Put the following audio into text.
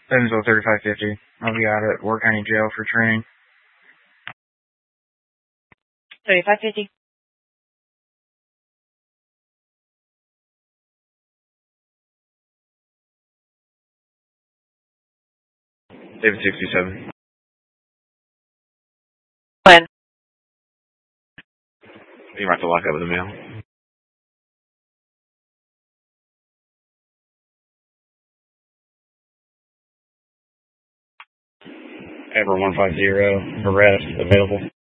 Evansville 3550. I'll be out at Ward County Jail for training. 3550. David 67. When? You might have to lock up with the mail. Ever 150, arrest available.